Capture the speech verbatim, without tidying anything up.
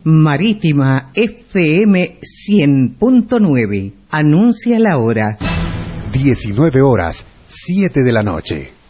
Marítima F M cien punto nueve. Anuncia la hora. diecinueve horas, siete de la noche.